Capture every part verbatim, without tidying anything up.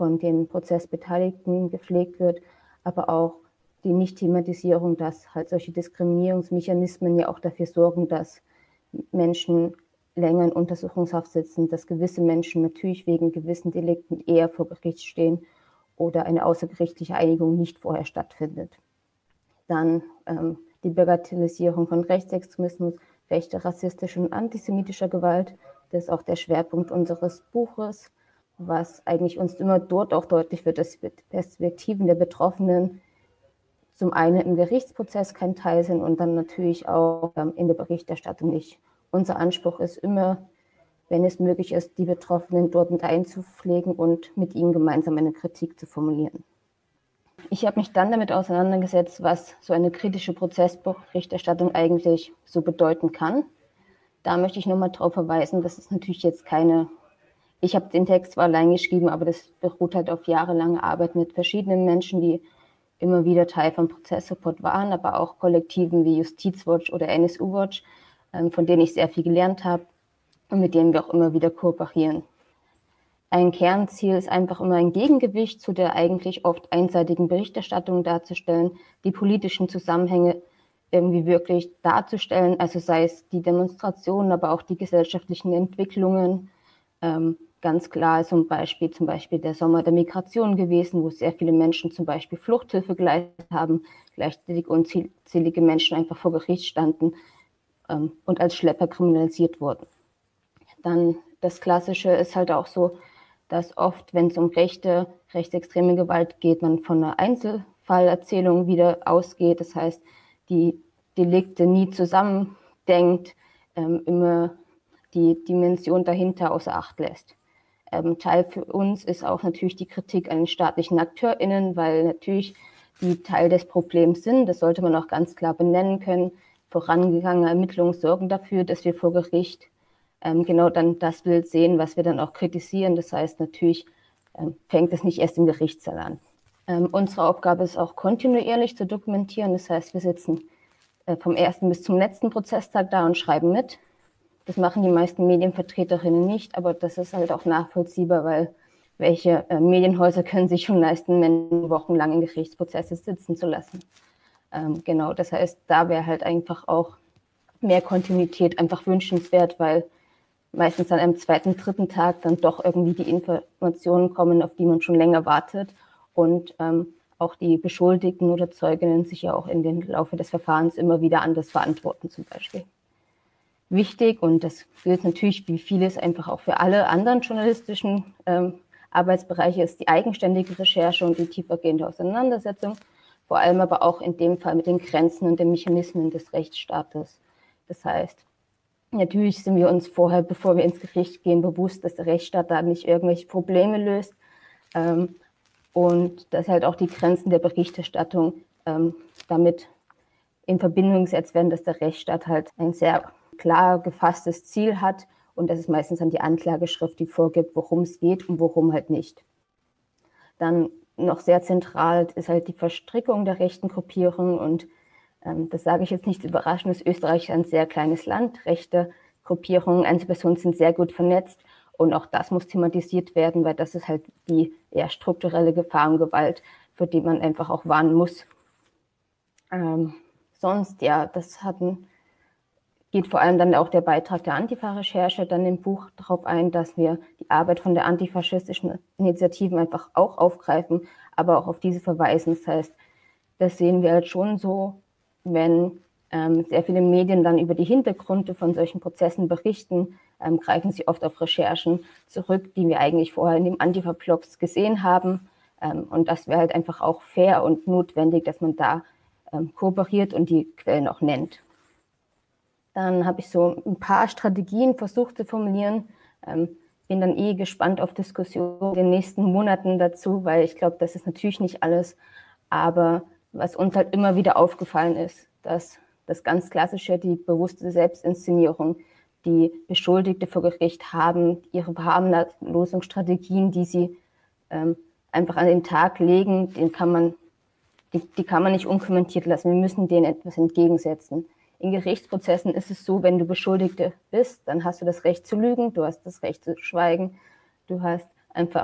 von den Prozessbeteiligten gepflegt wird, aber auch die Nicht-Thematisierung, dass halt solche Diskriminierungsmechanismen ja auch dafür sorgen, dass Menschen länger in Untersuchungshaft sitzen, dass gewisse Menschen natürlich wegen gewissen Delikten eher vor Gericht stehen oder eine außergerichtliche Einigung nicht vorher stattfindet. Dann ähm, die Bagatellisierung von Rechtsextremismus, rechter, rassistischer und antisemitischer Gewalt. Das ist auch der Schwerpunkt unseres Buches, was eigentlich uns immer dort auch deutlich wird, dass Perspektiven der Betroffenen zum einen im Gerichtsprozess kein Teil sind und dann natürlich auch ähm, in der Berichterstattung nicht. Unser Anspruch ist immer, wenn es möglich ist, die Betroffenen dort mit einzupflegen und mit ihnen gemeinsam eine Kritik zu formulieren. Ich habe mich dann damit auseinandergesetzt, was so eine kritische Prozessberichterstattung eigentlich so bedeuten kann. Da möchte ich nochmal darauf verweisen, dass es natürlich jetzt keine, ich habe den Text zwar allein geschrieben, aber das beruht halt auf jahrelange Arbeit mit verschiedenen Menschen, die immer wieder Teil vom Prozesssupport waren, aber auch Kollektiven wie Justizwatch oder N S U-Watch, von denen ich sehr viel gelernt habe und mit denen wir auch immer wieder kooperieren. Ein Kernziel ist einfach immer ein Gegengewicht zu der eigentlich oft einseitigen Berichterstattung darzustellen, die politischen Zusammenhänge irgendwie wirklich darzustellen, also sei es die Demonstrationen, aber auch die gesellschaftlichen Entwicklungen. Ähm, ganz klar ist zum Beispiel, zum Beispiel der Sommer der Migration gewesen, wo sehr viele Menschen zum Beispiel Fluchthilfe geleistet haben, gleichzeitig unzählige Menschen einfach vor Gericht standen ähm, und als Schlepper kriminalisiert wurden. Dann das Klassische ist halt auch so, dass oft, wenn es um rechte, rechtsextreme Gewalt geht, man von einer Einzelfallerzählung wieder ausgeht. Das heißt, die Delikte nie zusammendenkt, ähm, immer die Dimension dahinter außer Acht lässt. Ähm, Teil für uns ist auch natürlich die Kritik an den staatlichen AkteurInnen, weil natürlich die Teil des Problems sind. Das sollte man auch ganz klar benennen können. Vorangegangene Ermittlungen sorgen dafür, dass wir vor Gericht ähm, genau dann das Bild sehen, was wir dann auch kritisieren. Das heißt, natürlich ähm, fängt es nicht erst im Gerichtssaal an. Ähm, unsere Aufgabe ist auch kontinuierlich zu dokumentieren. Das heißt, wir sitzen äh, vom ersten bis zum letzten Prozesstag da und schreiben mit. Das machen die meisten Medienvertreterinnen nicht, aber das ist halt auch nachvollziehbar, weil welche äh, Medienhäuser können sich schon leisten, Menschen wochenlang in Gerichtsprozesse sitzen zu lassen. Ähm, genau, das heißt, da wäre halt einfach auch mehr Kontinuität einfach wünschenswert, weil meistens dann am zweiten, dritten Tag dann doch irgendwie die Informationen kommen, auf die man schon länger wartet und ähm, auch die Beschuldigten oder Zeuginnen sich ja auch in den Laufe des Verfahrens immer wieder anders verantworten zum Beispiel. Wichtig, und das gilt natürlich wie vieles einfach auch für alle anderen journalistischen ähm, Arbeitsbereiche, ist die eigenständige Recherche und die tiefergehende Auseinandersetzung, vor allem aber auch in dem Fall mit den Grenzen und den Mechanismen des Rechtsstaates. Das heißt, natürlich sind wir uns vorher, bevor wir ins Gericht gehen, bewusst, dass der Rechtsstaat da nicht irgendwelche Probleme löst ähm, und dass halt auch die Grenzen der Berichterstattung ähm, damit in Verbindung gesetzt werden, dass der Rechtsstaat halt ein sehr klar gefasstes Ziel hat und das ist meistens dann die Anklageschrift, die vorgibt, worum es geht und worum halt nicht. Dann noch sehr zentral ist halt die Verstrickung der rechten Gruppierungen und ähm, das sage ich jetzt nicht überraschend, ist Österreich ein sehr kleines Land, rechte Gruppierungen, Einzelpersonen sind sehr gut vernetzt und auch das muss thematisiert werden, weil das ist halt die eher strukturelle Gefahr und Gewalt, für die man einfach auch warnen muss. Ähm, sonst, ja, das hatten geht vor allem dann auch der Beitrag der Antifa-Recherche dann im Buch darauf ein, dass wir die Arbeit von der antifaschistischen Initiativen einfach auch aufgreifen, aber auch auf diese verweisen. Das heißt, das sehen wir halt schon so, wenn ähm, sehr viele Medien dann über die Hintergründe von solchen Prozessen berichten, ähm, greifen sie oft auf Recherchen zurück, die wir eigentlich vorher in den Antifa-Blogs gesehen haben. Ähm, und das wäre halt einfach auch fair und notwendig, dass man da ähm, kooperiert und die Quellen auch nennt. Dann habe ich so ein paar Strategien versucht zu formulieren. Ähm, bin dann eh gespannt auf Diskussionen in den nächsten Monaten dazu, weil ich glaube, das ist natürlich nicht alles. Aber was uns halt immer wieder aufgefallen ist, dass das ganz Klassische, die bewusste Selbstinszenierung, die Beschuldigte vor Gericht haben, ihre Verharmlosungsstrategien, die sie ähm, einfach an den Tag legen, den kann man, die, die kann man nicht unkommentiert lassen. Wir müssen denen etwas entgegensetzen. In Gerichtsprozessen ist es so, wenn du Beschuldigte bist, dann hast du das Recht zu lügen, du hast das Recht zu schweigen, du hast einfach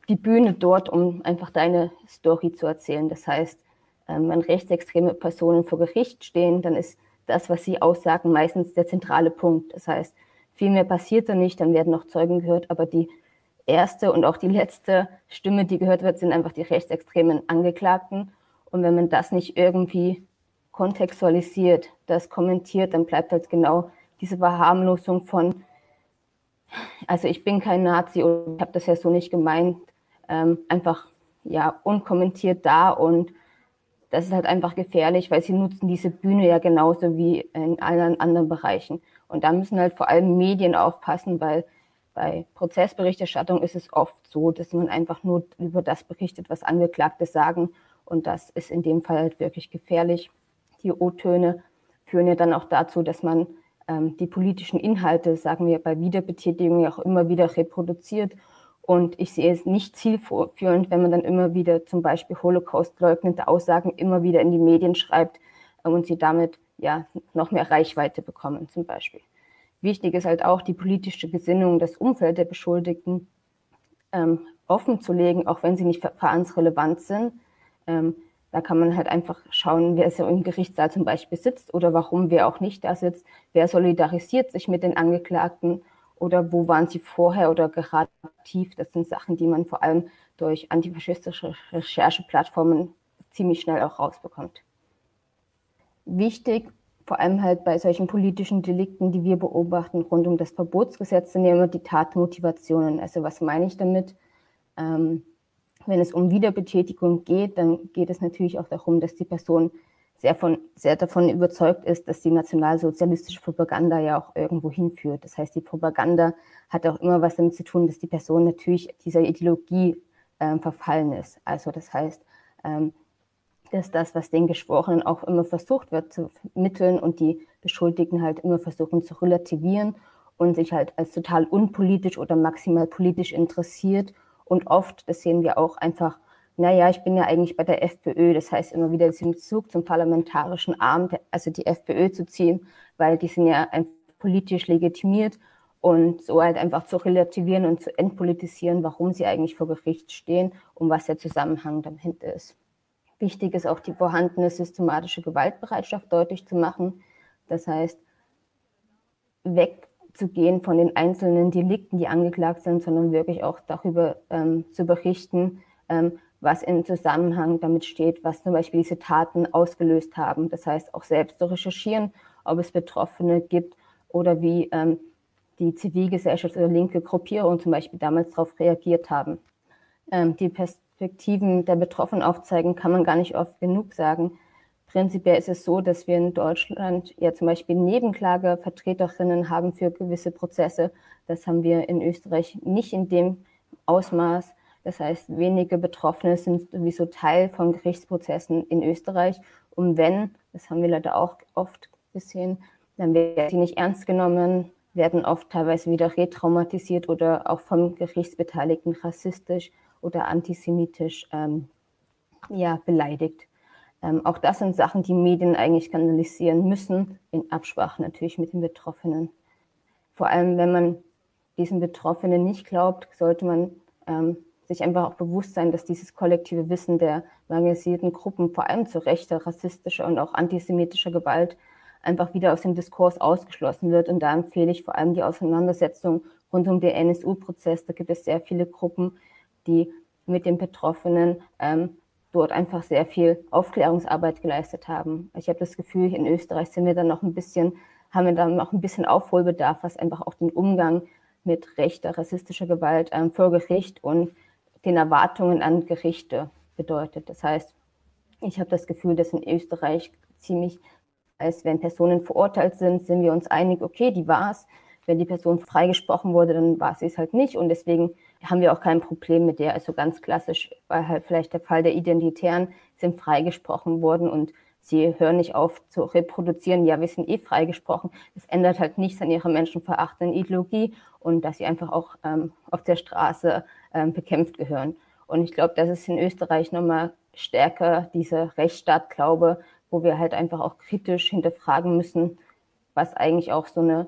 die Bühne dort, um einfach deine Story zu erzählen. Das heißt, wenn rechtsextreme Personen vor Gericht stehen, dann ist das, was sie aussagen, meistens der zentrale Punkt. Das heißt, viel mehr passiert da nicht, dann werden noch Zeugen gehört, aber die erste und auch die letzte Stimme, die gehört wird, sind einfach die rechtsextremen Angeklagten. Und wenn man das nicht irgendwie kontextualisiert, das kommentiert, dann bleibt halt genau diese Verharmlosung von, also ich bin kein Nazi und ich habe das ja so nicht gemeint, ähm, einfach ja unkommentiert da, und das ist halt einfach gefährlich, weil sie nutzen diese Bühne ja genauso wie in allen anderen Bereichen. Und da müssen halt vor allem Medien aufpassen, weil bei Prozessberichterstattung ist es oft so, dass man einfach nur über das berichtet, was Angeklagte sagen. Und das ist in dem Fall halt wirklich gefährlich. Die O-Töne führen ja dann auch dazu, dass man ähm, die politischen Inhalte, sagen wir bei Wiederbetätigung, ja auch immer wieder reproduziert. Und ich sehe es nicht zielführend, wenn man dann immer wieder zum Beispiel Holocaust-leugnende Aussagen immer wieder in die Medien schreibt und sie damit ja noch mehr Reichweite bekommen zum Beispiel. Wichtig ist halt auch, die politische Gesinnung, das Umfeld der Beschuldigten ähm, offen zu legen, auch wenn sie nicht verfahrensrelevant sind. Ähm, da kann man halt einfach schauen, wer so im Gerichtssaal zum Beispiel sitzt oder warum wer auch nicht da sitzt, wer solidarisiert sich mit den Angeklagten oder wo waren sie vorher oder gerade aktiv. Das sind Sachen, die man vor allem durch antifaschistische Rechercheplattformen ziemlich schnell auch rausbekommt. Wichtig, vor allem halt bei solchen politischen Delikten, die wir beobachten, rund um das Verbotsgesetz, sind ja immer die Tatmotivationen. Also was meine ich damit? Ähm, wenn es um Wiederbetätigung geht, dann geht es natürlich auch darum, dass die Person sehr, von, sehr davon überzeugt ist, dass die nationalsozialistische Propaganda ja auch irgendwo hinführt. Das heißt, die Propaganda hat auch immer was damit zu tun, dass die Person natürlich dieser Ideologie ähm, verfallen ist. Also das heißt, ähm, dass das, was den Geschworenen auch immer versucht wird zu vermitteln und die Beschuldigten halt immer versuchen zu relativieren und sich halt als total unpolitisch oder maximal politisch interessiert. Und oft, das sehen wir auch einfach, naja, ich bin ja eigentlich bei der FPÖ, das heißt immer wieder diesen Bezug zum parlamentarischen Arm, also die FPÖ zu ziehen, weil die sind ja einfach politisch legitimiert, und so halt einfach zu relativieren und zu entpolitisieren, warum sie eigentlich vor Gericht stehen und was der Zusammenhang dahinter ist. Wichtig ist auch, die vorhandene systematische Gewaltbereitschaft deutlich zu machen. Das heißt, wegzugehen von den einzelnen Delikten, die angeklagt sind, sondern wirklich auch darüber ähm, zu berichten, ähm, was im Zusammenhang damit steht, was zum Beispiel diese Taten ausgelöst haben. Das heißt, auch selbst zu recherchieren, ob es Betroffene gibt oder wie ähm, die Zivilgesellschaft oder linke Gruppierungen zum Beispiel damals darauf reagiert haben. Ähm, die Perspektiven der Betroffenen aufzeigen, kann man gar nicht oft genug sagen. Prinzipiell ist es so, dass wir in Deutschland ja zum Beispiel Nebenklagevertreterinnen haben für gewisse Prozesse. Das haben wir in Österreich nicht in dem Ausmaß. Das heißt, wenige Betroffene sind sowieso Teil von Gerichtsprozessen in Österreich. Und wenn, das haben wir leider auch oft gesehen, dann werden sie nicht ernst genommen, werden oft teilweise wieder retraumatisiert oder auch vom Gerichtsbeteiligten rassistisch oder antisemitisch ähm, ja, beleidigt. Ähm, auch das sind Sachen, die Medien eigentlich skandalisieren müssen, in Absprache natürlich mit den Betroffenen. Vor allem, wenn man diesen Betroffenen nicht glaubt, sollte man ähm, sich einfach auch bewusst sein, dass dieses kollektive Wissen der marginalisierten Gruppen, vor allem zu rechter, rassistischer und auch antisemitischer Gewalt, einfach wieder aus dem Diskurs ausgeschlossen wird. Und da empfehle ich vor allem die Auseinandersetzung rund um den N S U-Prozess. Da gibt es sehr viele Gruppen, die mit den Betroffenen ähm, dort einfach sehr viel Aufklärungsarbeit geleistet haben. Ich habe das Gefühl, in Österreich sind wir dann noch ein bisschen, haben wir dann noch ein bisschen Aufholbedarf, was einfach auch den Umgang mit rechter, rassistischer Gewalt ähm, vor Gericht und den Erwartungen an Gerichte bedeutet. Das heißt, ich habe das Gefühl, dass in Österreich ziemlich, als wenn Personen verurteilt sind, sind wir uns einig, okay, die war es. Wenn die Person freigesprochen wurde, dann war sie es halt nicht. Und deswegen haben wir auch kein Problem mit der. Also ganz klassisch war halt vielleicht der Fall der Identitären, sind freigesprochen worden und sie hören nicht auf zu reproduzieren, ja, wir sind eh freigesprochen. Das ändert halt nichts an ihrer menschenverachtenden Ideologie und dass sie einfach auch ähm, auf der Straße ähm, bekämpft gehören. Und ich glaube, das ist in Österreich nochmal stärker, dieser Rechtsstaatglaube, wo wir halt einfach auch kritisch hinterfragen müssen, was eigentlich auch so eine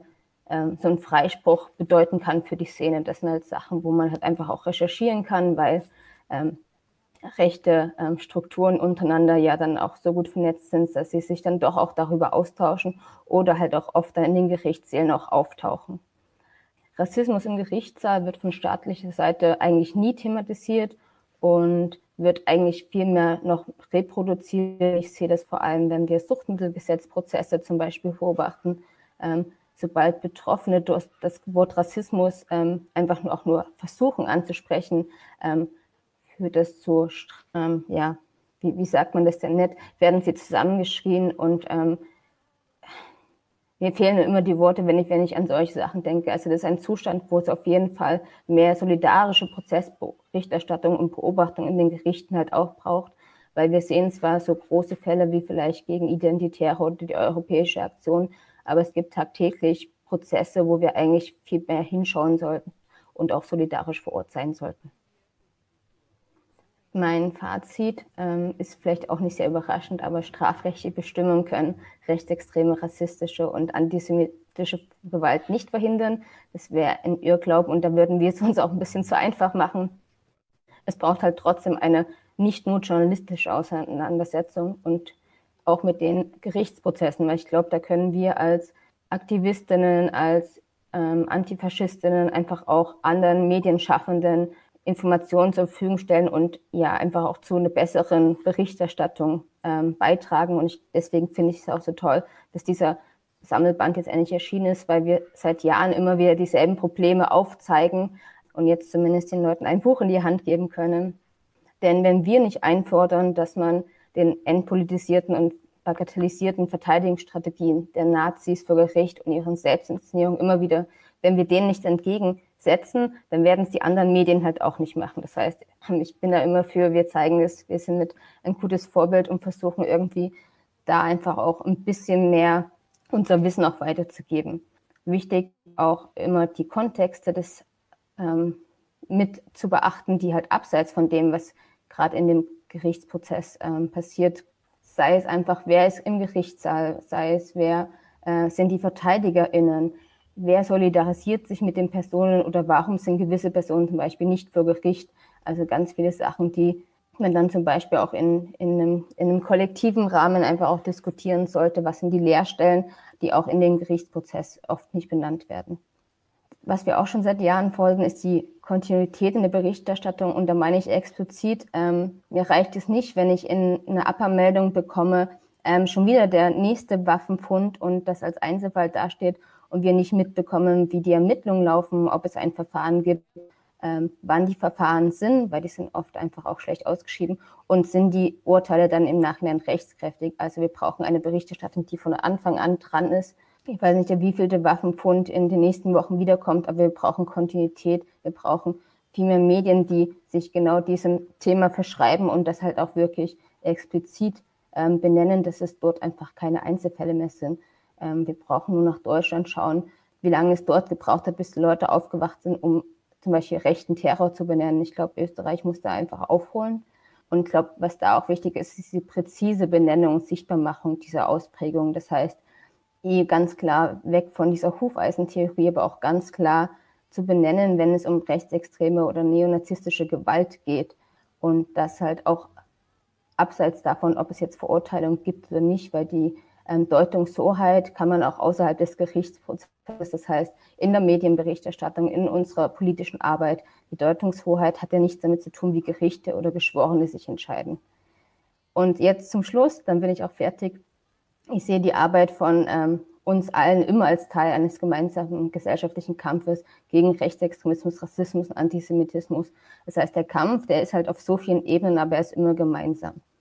ähm, so ein Freispruch bedeuten kann für die Szene. Das sind halt Sachen, wo man halt einfach auch recherchieren kann, weil ähm, rechte ähm, Strukturen untereinander ja dann auch so gut vernetzt sind, dass sie sich dann doch auch darüber austauschen oder halt auch oft dann in den Gerichtssälen auch auftauchen. Rassismus im Gerichtssaal wird von staatlicher Seite eigentlich nie thematisiert und wird eigentlich viel mehr noch reproduziert. Ich sehe das vor allem, wenn wir Suchtmittelgesetzprozesse zum Beispiel beobachten. Ähm, sobald Betroffene durch das Wort Rassismus ähm, einfach nur auch nur versuchen anzusprechen, ähm, führt das zu, ähm, ja, wie, wie sagt man das denn nett, werden sie zusammengeschrien und ähm, mir fehlen immer die Worte, wenn ich, wenn ich an solche Sachen denke. Also das ist ein Zustand, wo es auf jeden Fall mehr solidarische Prozessberichterstattung und Beobachtung in den Gerichten halt auch braucht, weil wir sehen zwar so große Fälle wie vielleicht gegen Identitäre oder die Europäische Aktion, aber es gibt tagtäglich Prozesse, wo wir eigentlich viel mehr hinschauen sollten und auch solidarisch vor Ort sein sollten. Mein Fazit ähm, ist vielleicht auch nicht sehr überraschend, aber strafrechtliche Bestimmungen können rechtsextreme, rassistische und antisemitische Gewalt nicht verhindern. Das wäre ein Irrglaube und da würden wir es uns auch ein bisschen zu einfach machen. Es braucht halt trotzdem eine nicht nur journalistische Auseinandersetzung und auch mit den Gerichtsprozessen, weil ich glaube, da können wir als Aktivistinnen, als ähm, Antifaschistinnen einfach auch anderen Medienschaffenden Informationen zur Verfügung stellen und ja einfach auch zu einer besseren Berichterstattung ähm, beitragen. Und ich, deswegen finde ich es auch so toll, dass dieser Sammelband jetzt endlich erschienen ist, weil wir seit Jahren immer wieder dieselben Probleme aufzeigen und jetzt zumindest den Leuten ein Buch in die Hand geben können. Denn wenn wir nicht einfordern, dass man den entpolitisierten und bagatellisierten Verteidigungsstrategien der Nazis vor Gericht und ihren Selbstinszenierungen immer wieder, wenn wir denen nicht entgegensetzen, dann werden es die anderen Medien halt auch nicht machen. Das heißt, ich bin da immer für, wir zeigen es, wir sind mit ein gutes Vorbild und versuchen irgendwie da einfach auch ein bisschen mehr unser Wissen auch weiterzugeben. Wichtig auch immer die Kontexte des ähm, mit zu beachten, die halt abseits von dem, was gerade in dem Gerichtsprozess ähm, passiert, sei es einfach, wer ist im Gerichtssaal, sei es, wer äh, sind die VerteidigerInnen, wer solidarisiert sich mit den Personen oder warum sind gewisse Personen zum Beispiel nicht vor Gericht. Also ganz viele Sachen, die man dann zum Beispiel auch in, in, einem, in einem kollektiven Rahmen einfach auch diskutieren sollte. Was sind die Leerstellen, die auch in dem Gerichtsprozess oft nicht benannt werden. Was wir auch schon seit Jahren fordern, ist die Kontinuität in der Berichterstattung. Und da meine ich explizit, ähm, mir reicht es nicht, wenn ich in einer Abmeldung bekomme, ähm, schon wieder der nächste Waffenfund und das als Einzelfall dasteht und wir nicht mitbekommen, wie die Ermittlungen laufen, ob es ein Verfahren gibt, ähm, wann die Verfahren sind, weil die sind oft einfach auch schlecht ausgeschrieben und sind die Urteile dann im Nachhinein rechtskräftig. Also wir brauchen eine Berichterstattung, die von Anfang an dran ist. Ich weiß nicht, wie viel der Waffenfund in den nächsten Wochen wiederkommt, aber wir brauchen Kontinuität. Wir brauchen viel mehr Medien, die sich genau diesem Thema verschreiben und das halt auch wirklich explizit ähm, benennen, dass es dort einfach keine Einzelfälle mehr sind. Ähm, wir brauchen nur nach Deutschland schauen, wie lange es dort gebraucht hat, bis die Leute aufgewacht sind, um zum Beispiel rechten Terror zu benennen. Ich glaube, Österreich muss da einfach aufholen. Und ich glaube, was da auch wichtig ist, ist die präzise Benennung, Sichtbarmachung dieser Ausprägung. Das heißt, ganz klar weg von dieser Hufeisentheorie, aber auch ganz klar zu benennen, wenn es um rechtsextreme oder neonazistische Gewalt geht. Und das halt auch abseits davon, ob es jetzt Verurteilung gibt oder nicht, weil die ähm, Deutungshoheit kann man auch außerhalb des Gerichtsprozesses, das heißt in der Medienberichterstattung, in unserer politischen Arbeit. Die Deutungshoheit hat ja nichts damit zu tun, wie Gerichte oder Geschworene sich entscheiden. Und jetzt zum Schluss, dann bin ich auch fertig. Ich sehe die Arbeit von ähm, uns allen immer als Teil eines gemeinsamen gesellschaftlichen Kampfes gegen Rechtsextremismus, Rassismus und Antisemitismus. Das heißt, der Kampf, der ist halt auf so vielen Ebenen, aber er ist immer gemeinsam.